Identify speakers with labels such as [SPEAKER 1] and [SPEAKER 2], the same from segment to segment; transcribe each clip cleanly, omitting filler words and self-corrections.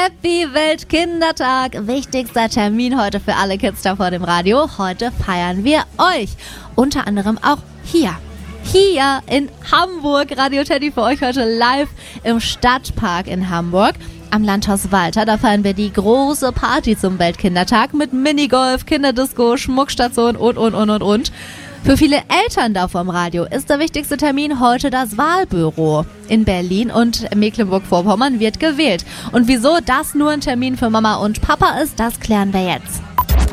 [SPEAKER 1] Happy Weltkindertag! Wichtigster Termin heute für alle Kids da vor dem Radio. Heute feiern wir euch. Unter anderem auch hier in Hamburg. Radio Teddy für euch heute live im Stadtpark in Hamburg. Am Landhaus Walter, da feiern wir die große Party zum Weltkindertag mit Minigolf, Kinderdisco, Schmuckstation und. Für viele Eltern da vom Radio ist der wichtigste Termin heute das Wahlbüro. In Berlin und Mecklenburg-Vorpommern wird gewählt. Und wieso das nur ein Termin für Mama und Papa ist, das klären wir jetzt.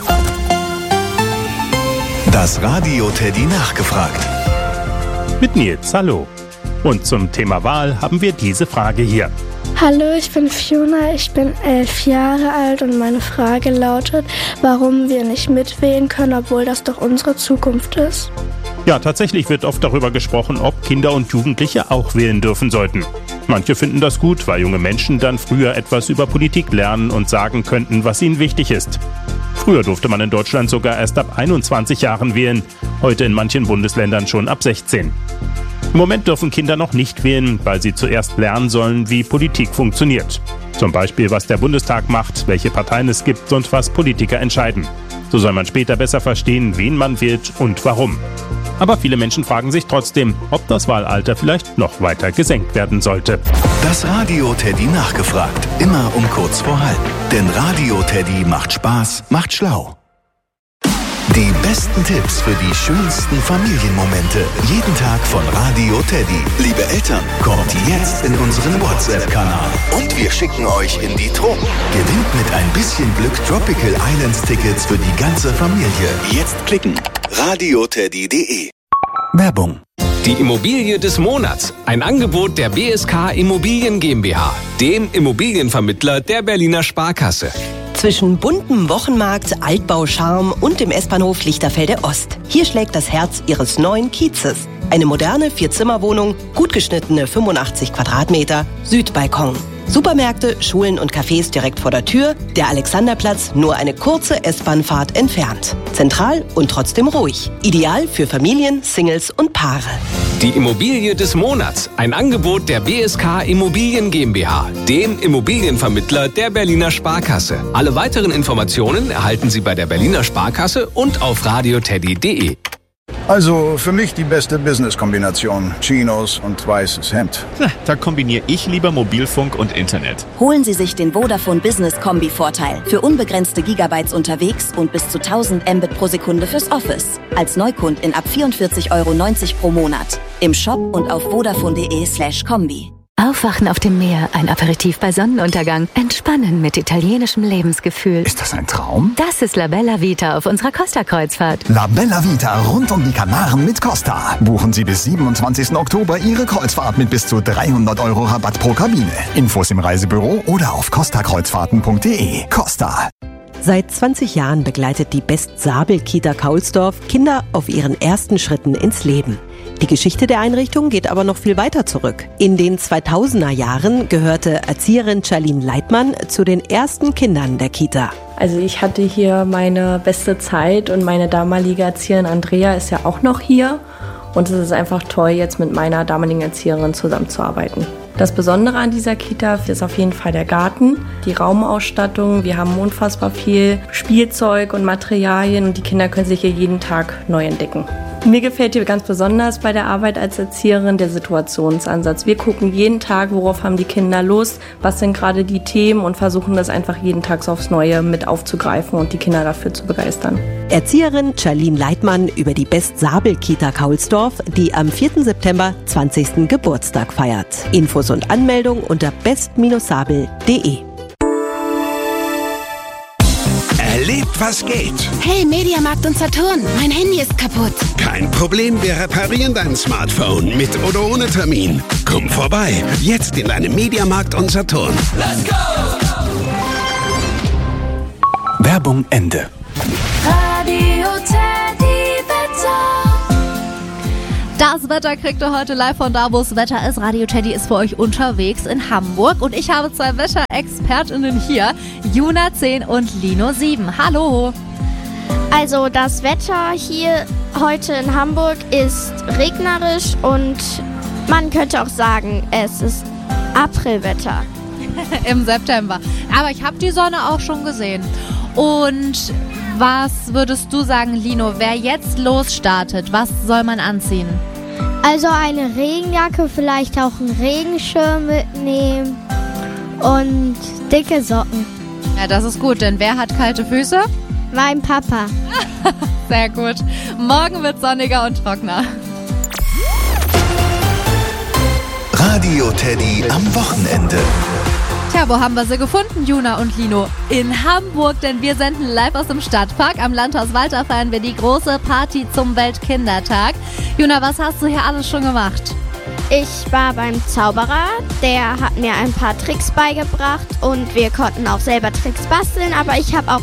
[SPEAKER 2] Das Radio Teddy nachgefragt.
[SPEAKER 3] Mit Nils, hallo. Und zum Thema Wahl haben wir diese Frage hier.
[SPEAKER 4] Hallo, ich bin Fiona, ich bin 11 Jahre alt und meine Frage lautet, warum wir nicht mitwählen können, obwohl das doch unsere Zukunft ist.
[SPEAKER 3] Ja, tatsächlich wird oft darüber gesprochen, ob Kinder und Jugendliche auch wählen dürfen sollten. Manche finden das gut, weil junge Menschen dann früher etwas über Politik lernen und sagen könnten, was ihnen wichtig ist. Früher durfte man in Deutschland sogar erst ab 21 Jahren wählen, heute in manchen Bundesländern schon ab 16. Im Moment dürfen Kinder noch nicht wählen, weil sie zuerst lernen sollen, wie Politik funktioniert. Zum Beispiel, was der Bundestag macht, welche Parteien es gibt und was Politiker entscheiden. So soll man später besser verstehen, wen man wählt und warum. Aber viele Menschen fragen sich trotzdem, ob das Wahlalter vielleicht noch weiter gesenkt werden sollte.
[SPEAKER 2] Das Radio Teddy nachgefragt. Immer um kurz vor halb. Denn Radio Teddy macht Spaß, macht schlau. Die besten Tipps für die schönsten Familienmomente. Jeden Tag von Radio Teddy. Liebe Eltern, kommt jetzt in unseren WhatsApp-Kanal. Und wir schicken euch in die Trunk. Gewinnt mit ein bisschen Glück Tropical Islands Tickets für die ganze Familie. Jetzt klicken. radioteddy.de. Werbung.
[SPEAKER 5] Die Immobilie des Monats. Ein Angebot der BSK Immobilien GmbH, dem Immobilienvermittler der Berliner Sparkasse.
[SPEAKER 6] Zwischen buntem Wochenmarkt, Altbau Charme und dem S-Bahnhof Lichterfelde Ost. Hier schlägt das Herz Ihres neuen Kiezes. Eine moderne 4-Zimmer-Wohnung, gut geschnittene 85 Quadratmeter, Südbalkon. Supermärkte, Schulen und Cafés direkt vor der Tür, der Alexanderplatz nur eine kurze S-Bahn-Fahrt entfernt. Zentral und trotzdem ruhig. Ideal für Familien, Singles und Paare.
[SPEAKER 5] Die Immobilie des Monats. Ein Angebot der BSK Immobilien GmbH, dem Immobilienvermittler der Berliner Sparkasse. Alle weiteren Informationen erhalten Sie bei der Berliner Sparkasse und auf radioteddy.de.
[SPEAKER 7] Also für mich die beste Business-Kombination. Chinos und weißes Hemd.
[SPEAKER 8] Da kombiniere ich lieber Mobilfunk und Internet.
[SPEAKER 9] Holen Sie sich den Vodafone Business Kombi-Vorteil. Für unbegrenzte Gigabytes unterwegs und bis zu 1000 Mbit pro Sekunde fürs Office. Als Neukundin ab 44,90 € pro Monat. Im Shop und auf vodafone.de/kombi.
[SPEAKER 10] Aufwachen auf dem Meer, ein Aperitif bei Sonnenuntergang, entspannen mit italienischem Lebensgefühl.
[SPEAKER 11] Ist das ein Traum?
[SPEAKER 10] Das ist La Bella Vita auf unserer Costa-Kreuzfahrt.
[SPEAKER 11] La Bella Vita rund um die Kanaren mit Costa. Buchen Sie bis 27. Oktober Ihre Kreuzfahrt mit bis zu 300 € Rabatt pro Kabine. Infos im Reisebüro oder auf costakreuzfahrten.de. Costa.
[SPEAKER 12] Seit 20 Jahren begleitet die Best-Sabel-Kita Kaulsdorf Kinder auf ihren ersten Schritten ins Leben. Die Geschichte der Einrichtung geht aber noch viel weiter zurück. In den 2000er Jahren gehörte Erzieherin Charlene Leitmann zu den ersten Kindern der Kita.
[SPEAKER 13] Also ich hatte hier meine beste Zeit und meine damalige Erzieherin Andrea ist ja auch noch hier. Und es ist einfach toll, jetzt mit meiner damaligen Erzieherin zusammenzuarbeiten. Das Besondere an dieser Kita ist auf jeden Fall der Garten, die Raumausstattung. Wir haben unfassbar viel Spielzeug und Materialien und die Kinder können sich hier jeden Tag neu entdecken. Mir gefällt hier ganz besonders bei der Arbeit als Erzieherin der Situationsansatz. Wir gucken jeden Tag, worauf haben die Kinder Lust, was sind gerade die Themen und versuchen das einfach jeden Tag so aufs Neue mit aufzugreifen und die Kinder dafür zu begeistern.
[SPEAKER 12] Erzieherin Charlene Leitmann über die Best-Sabel-Kita Kaulsdorf, die am 4. September 20. Geburtstag feiert. Infos und Anmeldung unter best-sabel.de.
[SPEAKER 14] Erlebt, was geht.
[SPEAKER 15] Hey, Mediamarkt und Saturn, mein Handy ist kaputt.
[SPEAKER 14] Kein Problem, wir reparieren dein Smartphone mit oder ohne Termin. Komm vorbei, jetzt in deinem Mediamarkt und Saturn.
[SPEAKER 2] Let's go! Werbung Ende.
[SPEAKER 1] Radio Teddy Wetter. Das Wetter kriegt ihr heute live von da, wo das Wetter ist. Radio Teddy ist für euch unterwegs in Hamburg und ich habe 2 Wetterexpertinnen hier, Juna 10 und Lino 7. Hallo!
[SPEAKER 4] Also das Wetter hier heute in Hamburg ist regnerisch und man könnte auch sagen, es ist Aprilwetter.
[SPEAKER 1] Im September. Aber ich habe die Sonne auch schon gesehen. Und was würdest du sagen, Lino, wer jetzt losstartet, was soll man anziehen?
[SPEAKER 4] Also eine Regenjacke, vielleicht auch einen Regenschirm mitnehmen und dicke Socken.
[SPEAKER 1] Ja, das ist gut, denn wer hat kalte Füße?
[SPEAKER 4] Mein Papa.
[SPEAKER 1] Sehr gut. Morgen wird sonniger und trockener.
[SPEAKER 2] Radio Teddy am Wochenende.
[SPEAKER 1] Tja, wo haben wir sie gefunden, Juna und Lino? In Hamburg, denn wir senden live aus dem Stadtpark. Am Landhaus Walter feiern wir die große Party zum Weltkindertag. Juna, was hast du hier alles schon gemacht?
[SPEAKER 4] Ich war beim Zauberer, der hat mir ein paar Tricks beigebracht und wir konnten auch selber Tricks basteln, aber ich habe auch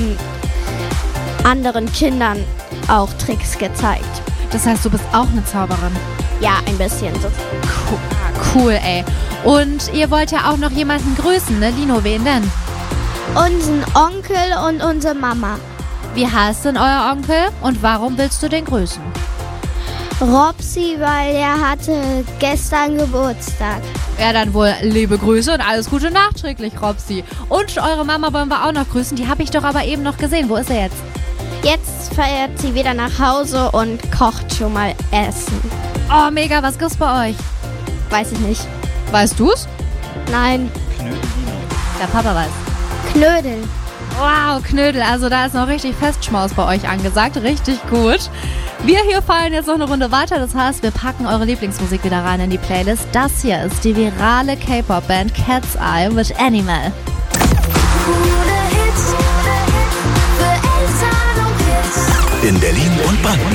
[SPEAKER 4] anderen Kindern auch Tricks gezeigt.
[SPEAKER 1] Das heißt, du bist auch eine Zauberin?
[SPEAKER 4] Ja, ein bisschen so.
[SPEAKER 1] Cool, ey. Und ihr wollt ja auch noch jemanden grüßen, ne? Lino, wen denn?
[SPEAKER 4] Unseren Onkel und unsere Mama.
[SPEAKER 1] Wie heißt denn euer Onkel und warum willst du den grüßen?
[SPEAKER 4] Robsi, weil er hatte gestern Geburtstag.
[SPEAKER 1] Ja, dann wohl liebe Grüße und alles Gute nachträglich, Robsi. Und eure Mama wollen wir auch noch grüßen. Die habe ich doch aber eben noch gesehen. Wo ist er jetzt?
[SPEAKER 4] Jetzt fährt sie wieder nach Hause und kocht schon mal Essen.
[SPEAKER 1] Oh, mega. Was gibt's bei euch?
[SPEAKER 4] Weiß ich nicht.
[SPEAKER 1] Weißt du's?
[SPEAKER 4] Nein.
[SPEAKER 8] Knödel.
[SPEAKER 1] Der Papa weiß.
[SPEAKER 4] Knödel.
[SPEAKER 1] Wow, Knödel. Also da ist noch richtig Festschmaus bei euch angesagt. Richtig gut. Wir hier fallen jetzt noch eine Runde weiter. Das heißt, wir packen eure Lieblingsmusik wieder rein in die Playlist. Das hier ist die virale K-Pop-Band Cat's Eye mit Animal.
[SPEAKER 2] In Berlin und Brandenburg.